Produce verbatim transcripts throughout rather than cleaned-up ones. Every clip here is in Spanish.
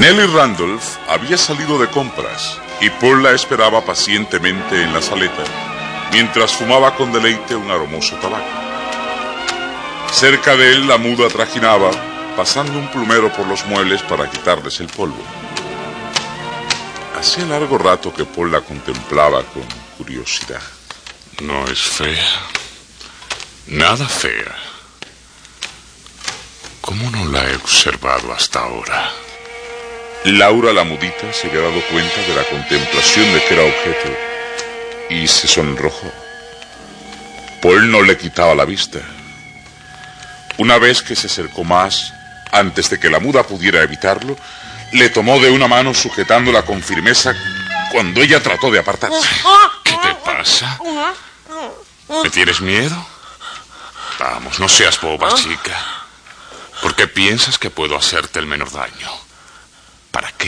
Nellie Randolph había salido de compras y Paul la esperaba pacientemente en la saleta, mientras fumaba con deleite un aromoso tabaco. Cerca de él la muda trajinaba, pasando un plumero por los muebles para quitarles el polvo. Hacía largo rato que Paul la contemplaba con curiosidad. No es fea. Nada fea. ¿Cómo no la he observado hasta ahora? Laura, la mudita, se había dado cuenta de la contemplación de que era objeto y se sonrojó. Paul no le quitaba la vista. Una vez que se acercó más, antes de que la muda pudiera evitarlo, le tomó de una mano sujetándola con firmeza cuando ella trató de apartarse. ¿Qué te pasa? ¿Me tienes miedo? Vamos, no seas boba, chica. ¿Por qué piensas que puedo hacerte el menor daño? ¿Para qué?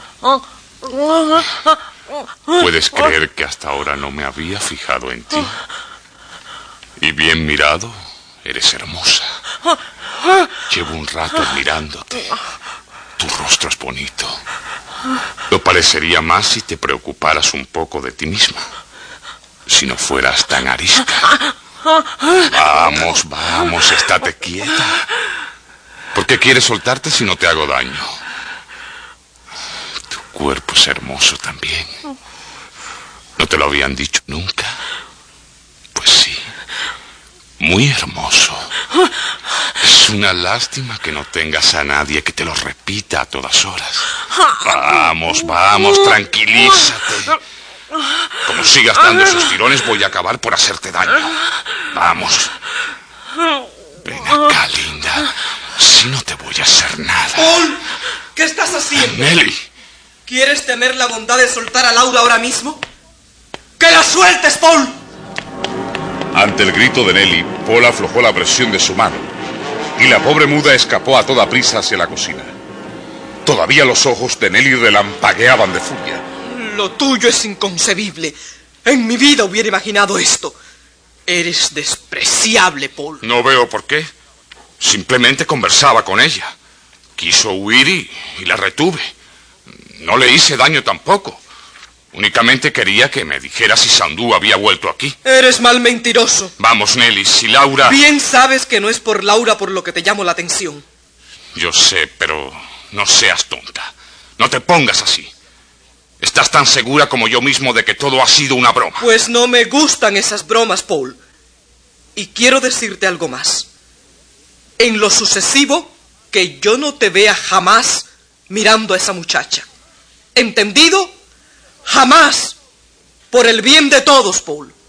¿Puedes creer que hasta ahora no me había fijado en ti? Y bien mirado, eres hermosa. Llevo un rato admirándote. Tu rostro es bonito. Lo parecería más si te preocuparas un poco de ti misma. Si no fueras tan arisca. Vamos, vamos, estate quieta. ¿Por qué quieres soltarte si no te hago daño? Tu cuerpo es hermoso también. ¿No te lo habían dicho nunca? Pues sí, muy hermoso. Es una lástima que no tengas a nadie que te lo repita a todas horas. Vamos, vamos, tranquilízate. Como sigas dando esos tirones, voy a acabar por hacerte daño. Vamos. Ven acá, linda. Si no te voy a hacer nada. Paul, ¿qué estás haciendo? Nellie. ¿Quieres tener la bondad de soltar a Laura ahora mismo? ¡Que la sueltes, Paul! Ante el grito de Nellie, Paul aflojó la presión de su mano y la pobre muda escapó a toda prisa hacia la cocina. Todavía los ojos de Nellie relampagueaban de furia. Lo tuyo es inconcebible. En mi vida hubiera imaginado esto. Eres despreciable, Paul. No veo por qué. Simplemente conversaba con ella. Quiso huir y, y la retuve. No le hice daño tampoco. Únicamente quería que me dijera si Sandú había vuelto aquí. Eres mal mentiroso. Vamos, Nellie, si Laura... Bien sabes que no es por Laura por lo que te llamo la atención. Yo sé, pero no seas tonta. No te pongas así. ¿Estás tan segura como yo mismo de que todo ha sido una broma? Pues no me gustan esas bromas, Paul. Y quiero decirte algo más. En lo sucesivo, que yo no te vea jamás mirando a esa muchacha. ¿Entendido? Jamás. Por el bien de todos, Paul.